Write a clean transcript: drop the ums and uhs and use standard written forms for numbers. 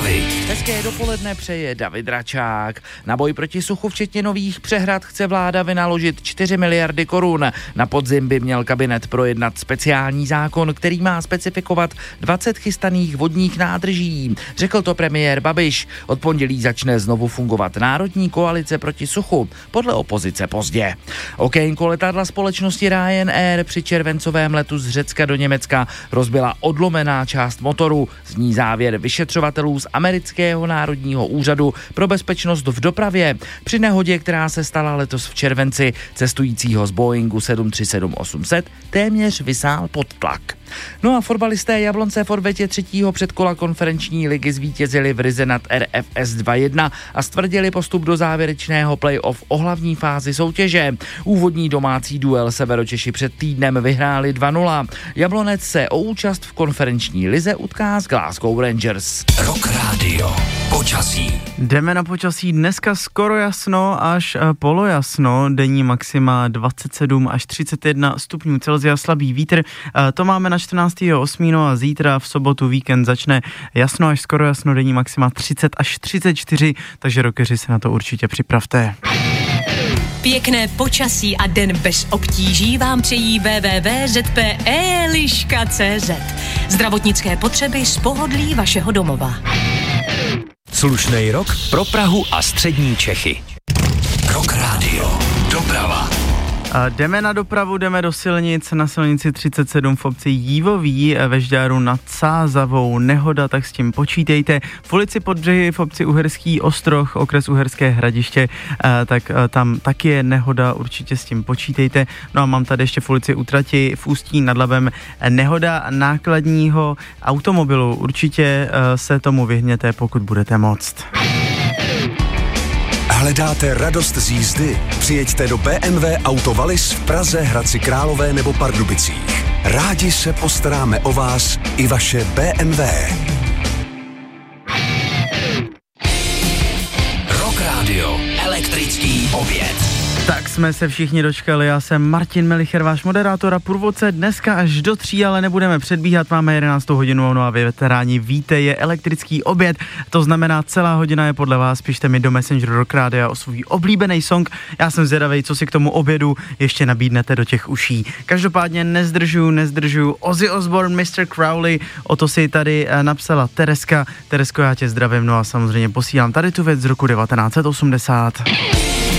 zprávy. Hezké dopoledne přeje David Račák. Na boj proti suchu včetně nových přehrad chce vláda vynaložit 4 miliardy korun. Na podzim by měl kabinet projednat speciální zákon, který má specifikovat 20 chystaných vodních nádrží. Řekl to premiér Babiš. Od pondělí začne znovu fungovat Národní koalice proti suchu. Podle opozice pozdě. Okénko letadla společnosti Ryanair při červencovém letu z Řecka do Německa rozbila odlomená část motoru. Zní závěr vyšetřovatelů z Amerického národního úřadu pro bezpečnost v dopravě. Při nehodě, která se stala letos v červenci, cestujícího z Boeingu 737-800 téměř vysál pod tlak. No a fotbalisté Jablonce v odvetě třetího předkola konferenční ligy zvítězili v Rize nad RFS 2-1 a stvrdili postup do závěrečného play-off o hlavní fázi soutěže. Úvodní domácí duel Severočeši před týdnem vyhráli 2-0. Jablonec se o účast v konferenční lize utká s Glasgow Rangers. Rock Radio. Počasí. Jdeme na počasí. Dneska skoro jasno až polojasno. Denní maxima 27 až 31 stupňů Celsia, slabý vítr. To máme na 14.8. No a zítra v sobotu víkend začne jasno až skoro jasno, denní maxima 30 až 34, takže rockeři se na to určitě připravte. Pěkné počasí a den bez obtíží vám přejí www.zpe.liška.cz. Zdravotnické potřeby z pohodlí vašeho domova. Slušnej rok pro Prahu a střední Čechy. Rock Radio. Doprava. Jdeme na dopravu, jdeme do silnic. Na silnici 37 v obci Jívoví ve Žďáru nad Sázavou nehoda, tak s tím počítejte. V ulici Podbřehy v obci Uherský Ostroh, okres Uherské Hradiště, tak tam taky je nehoda, určitě s tím počítejte. No a mám tady ještě v ulici Utrati v Ústí nad Labem nehoda nákladního automobilu. Určitě se tomu vyhněte, pokud budete moct. Hledáte radost z jízdy? Přijeďte do BMW Auto Wallis v Praze, Hradci Králové nebo Pardubicích. Rádi se postaráme o vás i vaše BMW. Rock Radio. Elektrický oběd. Tak jsme se všichni dočkali, já jsem Martin Melicher, váš moderátor a průvodce dneska až do 3, ale nebudeme předbíhat, máme 11. hodinu, no a vy veteráni víte, je elektrický oběd, to znamená celá hodina je podle vás, pište mi do Messengeru Rock Radio o svůj oblíbený song, já jsem zvědavej, co si k tomu obědu ještě nabídnete do těch uší. Každopádně nezdržuju, Ozzy Osbourne, Mr. Crowley, o to si tady napsala Tereska. Teresko, já tě zdravím, no a samozřejmě posílám tady tu věc z roku 1980.